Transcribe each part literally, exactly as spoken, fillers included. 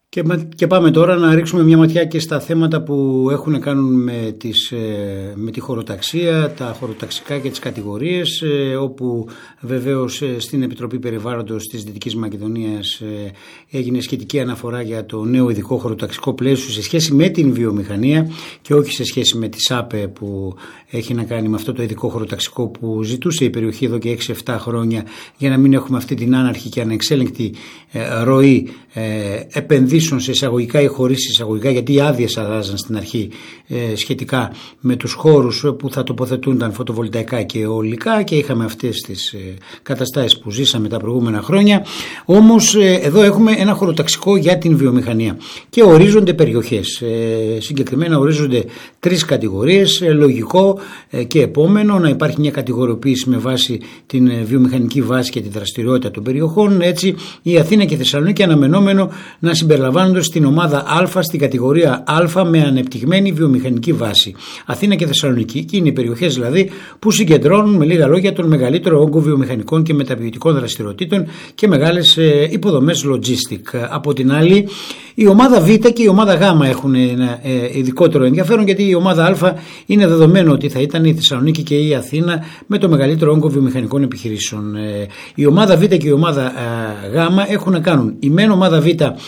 Και, και πάμε τώρα να ρίξουμε μια ματιά και στα θέματα που έχουν να κάνουν με, τις, με τη χωροταξία, τα χωροταξικά και τις κατηγορίες, όπου βεβαίως στην Επιτροπή Περιβάλλοντος της Δυτικής Μακεδονίας έγινε σχετική αναφορά για το νέο ειδικό χωροταξικό πλαίσιο σε σχέση με την βιομηχανία και όχι σε σχέση με τη ΣΑΠΕ που έχει να κάνει με αυτό το ειδικό χωροταξικό που ζητούσε η περιοχή εδώ και έξι εφτά χρόνια για να μην έχουμε αυτή την άναρχη και ανεξέλεγκτη ροή επενδύσεων σε εισαγωγικά ή χωρίς εισαγωγικά, γιατί οι άδειες αλλάζαν στην αρχή ε, σχετικά με τους χώρους που θα τοποθετούνταν φωτοβολταϊκά και αιωλικά και είχαμε αυτές τις ε, καταστάσεις που ζήσαμε τα προηγούμενα χρόνια. Όμως ε, εδώ έχουμε ένα χωροταξικό για την βιομηχανία και ορίζονται περιοχές, ε, συγκεκριμένα ορίζονται τρεις κατηγορίες, ε, λογικό ε, και επόμενο να υπάρχει μια κατηγοριοποίηση με βάση την ε, βιομηχανική βάση και τη δραστηριότητα των περιοχών. Έτσι η Αθήνα και η Θεσσαλονίκη αναμενόμενο να συμπεριλαμβάνονται στην ομάδα Α, στην κατηγορία Α με ανεπτυγμένη βιομηχανική βάση. Αθήνα και Θεσσαλονίκη είναι οι περιοχές δηλαδή που συγκεντρώνουν με λίγα λόγια τον μεγαλύτερο όγκο βιομηχανικών και μεταποιητικών δραστηριοτήτων και μεγάλες ε, υποδομές logistic. Από την άλλη, η ομάδα Β και η ομάδα Γ έχουν ένα ε, ειδικότερο ενδιαφέρον, γιατί η ομάδα Α είναι δεδομένο ότι θα ήταν η Θεσσαλονίκη και η Αθήνα με το μεγαλύτερο όγκο βιομηχανικών επιχειρήσεων. Ε, η ομάδα Β και η ομάδα ε, Γ έχουν να κάνουν. Η μεν ομάδα Β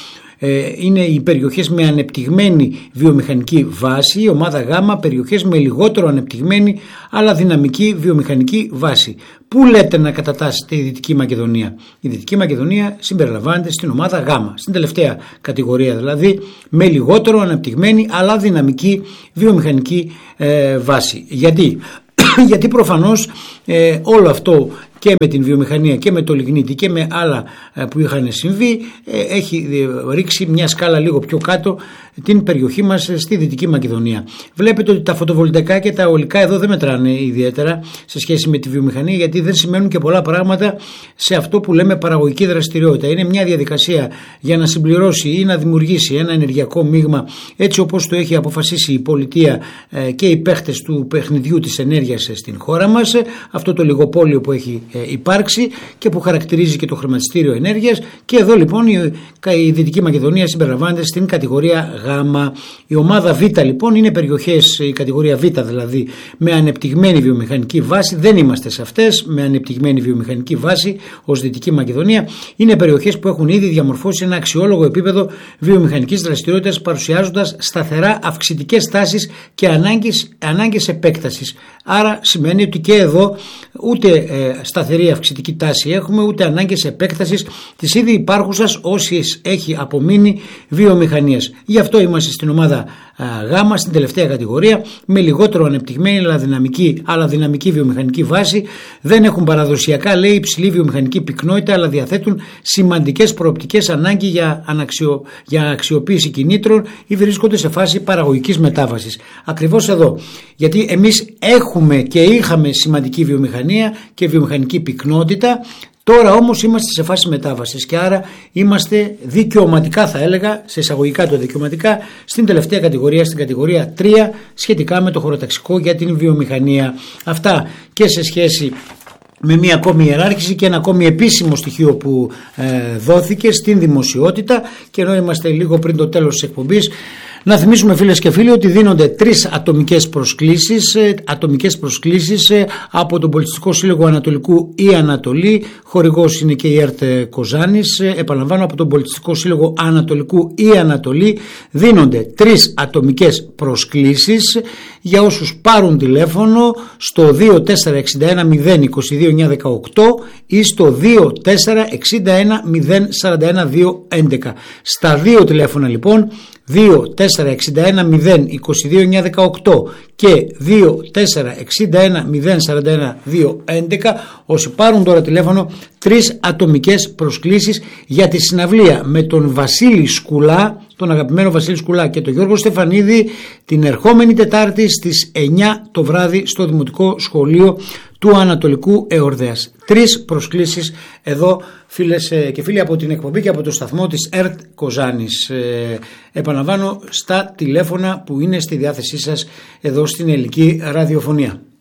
είναι οι περιοχές με ανεπτυγμένη βιομηχανική βάση, η ομάδα Γ περιοχές με λιγότερο ανεπτυγμένη αλλά δυναμική βιομηχανική βάση. Πού λέτε να κατατάσσεται η Δυτική Μακεδονία? Η Δυτική Μακεδονία συμπεριλαμβάνεται στην ομάδα Γ, στην τελευταία κατηγορία δηλαδή, με λιγότερο ανεπτυγμένη αλλά δυναμική βιομηχανική ε, βάση. Γιατί? Γιατί προφανώς ε, όλο αυτό και με την βιομηχανία και με το λιγνίτη και με άλλα που είχαν συμβεί έχει ρίξει μια σκάλα λίγο πιο κάτω την περιοχή μας στη Δυτική Μακεδονία. Βλέπετε ότι τα φωτοβολταϊκά και τα αιωλικά εδώ δεν μετράνε ιδιαίτερα σε σχέση με τη βιομηχανία, γιατί δεν σημαίνουν και πολλά πράγματα σε αυτό που λέμε παραγωγική δραστηριότητα. Είναι μια διαδικασία για να συμπληρώσει ή να δημιουργήσει ένα ενεργειακό μείγμα έτσι όπως το έχει αποφασίσει η πολιτεία και οι παίχτες του παιχνιδιού της ενέργειας στην χώρα μας, αυτό το λιγοπόλιο που έχει υπάρξει και που χαρακτηρίζει και το χρηματιστήριο ενέργειας. Και εδώ λοιπόν η, η Δυτική Μακεδονία συμπεριλαμβάνεται στην κατηγορία Γ. Η ομάδα Β λοιπόν είναι περιοχές, η κατηγορία Β δηλαδή, με ανεπτυγμένη βιομηχανική βάση. Δεν είμαστε σε αυτές με ανεπτυγμένη βιομηχανική βάση ως Δυτική Μακεδονία. Είναι περιοχές που έχουν ήδη διαμορφώσει ένα αξιόλογο επίπεδο βιομηχανικής δραστηριότητας, παρουσιάζοντας σταθερά αυξητικές τάσεις και ανάγκες, ανάγκες επέκτασης. Άρα σημαίνει ότι και εδώ ούτε ε, σταθερή αυξητική τάση έχουμε, ούτε ανάγκες επέκτασης της ήδη υπάρχουσας όσες έχει απομείνει βιομηχανίας. Γι' αυτό είμαστε στην ομάδα Γ, στην τελευταία κατηγορία, με λιγότερο ανεπτυγμένη αλλά δυναμική, αλλά δυναμική βιομηχανική βάση. Δεν έχουν παραδοσιακά, λέει, υψηλή βιομηχανική πυκνότητα, αλλά διαθέτουν σημαντικές προοπτικές ανάγκη για, αναξιο, για αξιοποίηση κινήτρων ή βρίσκονται σε φάση παραγωγικής μετάβασης. Ακριβώς εδώ, γιατί εμείς έχουμε και είχαμε σημαντική βιομηχανία και βιομηχανική πυκνότητα. Τώρα όμως είμαστε σε φάση μετάβασης και άρα είμαστε δικαιωματικά, θα έλεγα, σε εισαγωγικά το δικαιωματικά, στην τελευταία κατηγορία, στην κατηγορία τρία, σχετικά με το χωροταξικό για την βιομηχανία. Αυτά και σε σχέση με μια ακόμη ιεράρχηση και ένα ακόμη επίσημο στοιχείο που ε, δόθηκε στην δημοσιότητα, και ενώ είμαστε λίγο πριν το τέλος της εκπομπής, να θυμίσουμε, φίλες και φίλοι, ότι δίνονται τρεις ατομικές προσκλήσεις, ατομικές προσκλήσεις από τον Πολιτιστικό Σύλλογο Ανατολικού ή Ανατολή. Χορηγός είναι και η ΕΡΤ Κοζάνης. Επαναλαμβάνω, από τον Πολιτιστικό Σύλλογο Ανατολικού ή Ανατολή δίνονται τρεις ατομικές προσκλήσεις για όσους πάρουν τηλέφωνο στο δύο τέσσερα έξι ένα μηδέν είκοσι δύο εννιακόσια δεκαοκτώ ή στο δύο τέσσερα έξι ένα μηδέν σαράντα ένα διακόσια έντεκα. Στα δύο τηλέφωνα λοιπόν, δύο τέσσερα έξι ένα μηδέν είκοσι δύο εννιακόσια δεκαοκτώ και δύο τέσσερα έξι ένα μηδέν σαράντα ένα διακόσια έντεκα, όσοι πάρουν τώρα τηλέφωνο, τρεις ατομικές προσκλήσεις για τη συναυλία με τον Βασίλη Σκουλά, τον αγαπημένο Βασίλη Σκουλά, και τον Γιώργο Στεφανίδη την ερχόμενη Τετάρτη στις εννιά το βράδυ στο Δημοτικό Σχολείο του Ανατολικού Εορδέας. Τρεις προσκλήσεις εδώ, φίλες και φίλοι, από την εκπομπή και από το σταθμό της ΕΡΤ Κοζάνης. Ε, επαναλαμβάνω, στα τηλέφωνα που είναι στη διάθεσή σας εδώ στην ελληνική ραδιοφωνία.